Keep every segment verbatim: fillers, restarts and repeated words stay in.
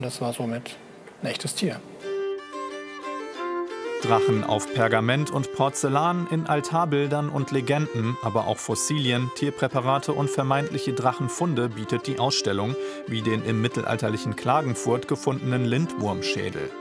Das war somit ein echtes Tier. Drachen auf Pergament und Porzellan, in Altarbildern und Legenden, aber auch Fossilien, Tierpräparate und vermeintliche Drachenfunde bietet die Ausstellung, wie den im mittelalterlichen Klagenfurt gefundenen Lindwurmschädel.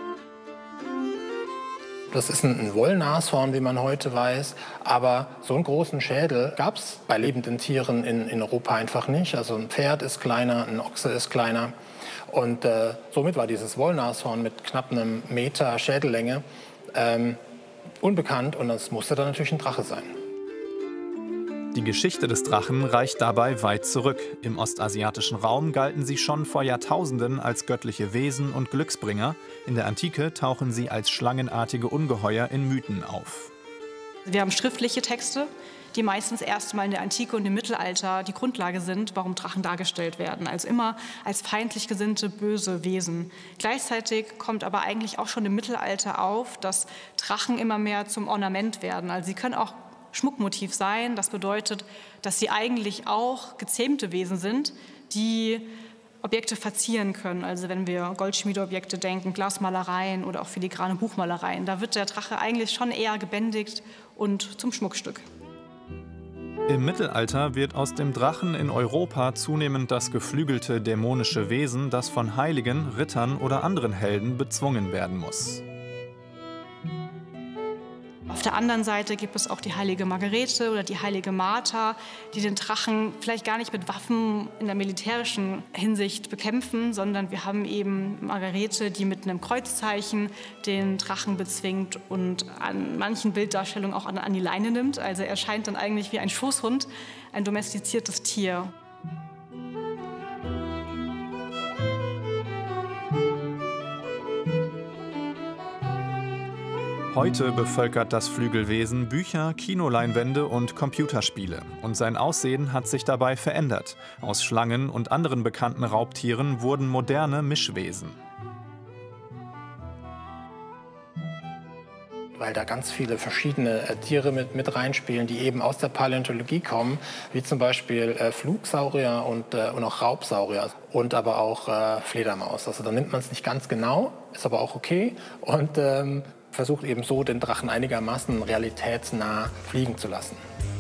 Das ist ein Wollnashorn, wie man heute weiß, aber so einen großen Schädel gab es bei lebenden Tieren in, in Europa einfach nicht. Also ein Pferd ist kleiner, ein Ochse ist kleiner und äh, somit war dieses Wollnashorn mit knapp einem Meter Schädellänge ähm, unbekannt und das musste dann natürlich ein Drache sein. Die Geschichte des Drachen reicht dabei weit zurück. Im ostasiatischen Raum galten sie schon vor Jahrtausenden als göttliche Wesen und Glücksbringer. In der Antike tauchen sie als schlangenartige Ungeheuer in Mythen auf. Wir haben schriftliche Texte, die meistens erst mal in der Antike und im Mittelalter die Grundlage sind, warum Drachen dargestellt werden. Also immer als feindlich gesinnte, böse Wesen. Gleichzeitig kommt aber eigentlich auch schon im Mittelalter auf, dass Drachen immer mehr zum Ornament werden. Also sie können auch Schmuckmotiv sein. Das bedeutet, dass sie eigentlich auch gezähmte Wesen sind, die Objekte verzieren können. Also wenn wir Goldschmiedeobjekte denken, Glasmalereien oder auch filigrane Buchmalereien, da wird der Drache eigentlich schon eher gebändigt und zum Schmuckstück. Im Mittelalter wird aus dem Drachen in Europa zunehmend das geflügelte dämonische Wesen, das von Heiligen, Rittern oder anderen Helden bezwungen werden muss. Auf der anderen Seite gibt es auch die heilige Margarete oder die heilige Martha, die den Drachen vielleicht gar nicht mit Waffen in der militärischen Hinsicht bekämpfen, sondern wir haben eben Margarete, die mit einem Kreuzzeichen den Drachen bezwingt und an manchen Bilddarstellungen auch an, an die Leine nimmt. Also er scheint dann eigentlich wie ein Schoßhund, ein domestiziertes Tier. Heute bevölkert das Flügelwesen Bücher, Kinoleinwände und Computerspiele. Und sein Aussehen hat sich dabei verändert. Aus Schlangen und anderen bekannten Raubtieren wurden moderne Mischwesen. Weil da ganz viele verschiedene äh, Tiere mit, mit reinspielen, die eben aus der Paläontologie kommen, wie zum Beispiel äh, Flugsaurier und, äh, und auch Raubsaurier und aber auch äh, Fledermaus. Also da nimmt man es nicht ganz genau, ist aber auch okay und ähm, versucht eben so, den Drachen einigermaßen realitätsnah fliegen zu lassen.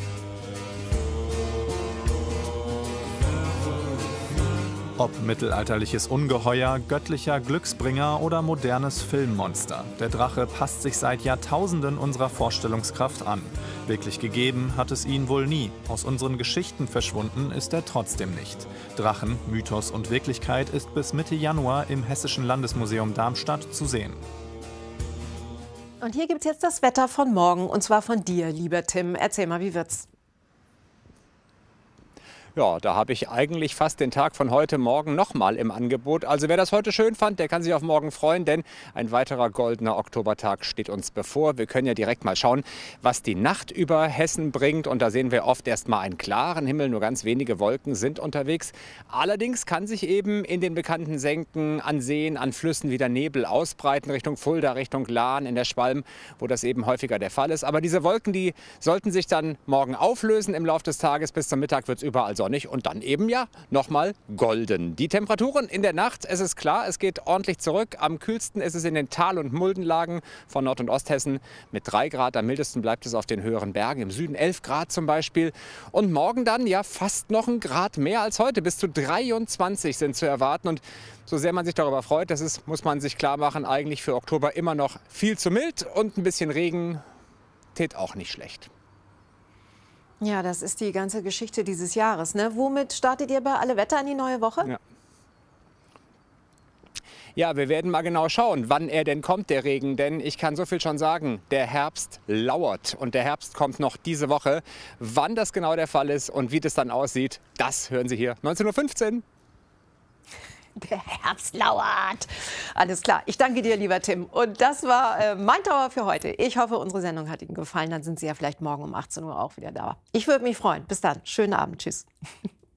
Ob mittelalterliches Ungeheuer, göttlicher Glücksbringer oder modernes Filmmonster. Der Drache passt sich seit Jahrtausenden unserer Vorstellungskraft an. Wirklich gegeben hat es ihn wohl nie. Aus unseren Geschichten verschwunden ist er trotzdem nicht. Drachen, Mythos und Wirklichkeit ist bis Mitte Januar im Hessischen Landesmuseum Darmstadt zu sehen. Und hier gibt es jetzt das Wetter von morgen, und zwar von dir, lieber Tim. Erzähl mal, wie wird's? Ja, da habe ich eigentlich fast den Tag von heute Morgen nochmal im Angebot. Also wer das heute schön fand, der kann sich auf morgen freuen, denn ein weiterer goldener Oktobertag steht uns bevor. Wir können ja direkt mal schauen, was die Nacht über Hessen bringt. Und da sehen wir oft erst mal einen klaren Himmel, nur ganz wenige Wolken sind unterwegs. Allerdings kann sich eben in den bekannten Senken, an Seen, an Flüssen wieder Nebel ausbreiten, Richtung Fulda, Richtung Lahn, in der Schwalm, wo das eben häufiger der Fall ist. Aber diese Wolken, die sollten sich dann morgen auflösen im Laufe des Tages. Bis zum Mittag wird es überall sonnig. Und dann eben ja nochmal golden. Die Temperaturen in der Nacht, es ist klar, es geht ordentlich zurück. Am kühlsten ist es in den Tal- und Muldenlagen von Nord- und Osthessen mit drei Grad. Am mildesten bleibt es auf den höheren Bergen, im Süden elf Grad zum Beispiel. Und morgen dann ja fast noch ein Grad mehr als heute. Bis zu dreiundzwanzig sind zu erwarten. Und so sehr man sich darüber freut, das ist, muss man sich klar machen, eigentlich für Oktober immer noch viel zu mild. Und ein bisschen Regen tät auch nicht schlecht. Ja, das ist die ganze Geschichte dieses Jahres, ne? Womit startet ihr bei Alle Wetter in die neue Woche? Ja. Ja, wir werden mal genau schauen, wann er denn kommt, der Regen. Denn ich kann so viel schon sagen, der Herbst lauert. Und der Herbst kommt noch diese Woche. Wann das genau der Fall ist und wie das dann aussieht, das hören Sie hier neunzehn Uhr fünfzehn. Der Herbst lauert. Alles klar. Ich danke dir, lieber Tim. Und das war äh, mein Tower für heute. Ich hoffe, unsere Sendung hat Ihnen gefallen. Dann sind Sie ja vielleicht morgen um achtzehn Uhr auch wieder da. Ich würde mich freuen. Bis dann. Schönen Abend. Tschüss.